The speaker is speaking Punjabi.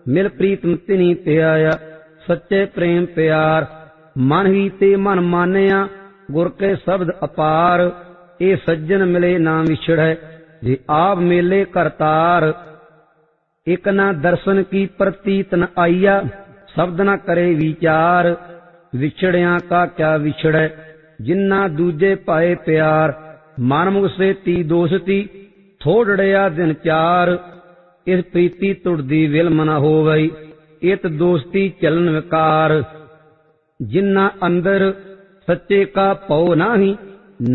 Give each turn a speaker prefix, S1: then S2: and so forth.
S1: ਮਿਲ ਪ੍ਰੀਤਮ ਤਿਨੀ ਧਿਆਇਆ। ਸੱਚੇ ਪ੍ਰੇਮ ਪਿਆਰ ਮਨ ਹੀ ਤੇ ਮਨ ਮਾਨਿਆ, ਗੁਰ ਕੇ ਸ਼ਬਦ ਅਪਾਰ। ਇਹ ਸੱਜਣ ਮਿਲੇ ਨਾ ਵਿਛੜੈ, ਜੇ ਆਪ ਮੇਲੇ ਕਰਤਾਰ। ਇਕ ਨਾ ਦਰਸ਼ਨ ਕੀ ਪ੍ਰਤੀਤ ਨ ਆਈਆ, ਸ਼ਬਦ ਨ ਕਰੇ ਵਿਚਾਰ। ਵਿਛੜਿਆਂ ਕਾ ਕਿਆ ਵਿਛੜੈ, ਜਿਨ੍ਹਾਂ ਦੂਜੇ ਪਾਏ ਪਿਆਰ। ਮਨ ਮੁਖ ਸੇਤੀ ਦੋਸਤੀ, ਥੋੜੜਿਆ ਦਿਨ ਚਾਰ। ਇਸ ਪ੍ਰੀਤੀ ਤੁੜਦੀ ਵਿਲਮ ਨ ਹੋਵਈ, ਇਤ ਦੋਸਤੀ ਚਲਨ ਵਿਕਾਰ। ਜਿਨ੍ਹਾਂ ਅੰਦਰ ਸੱਚੇ ਕਾ ਭਉ ਨਾਹੀ,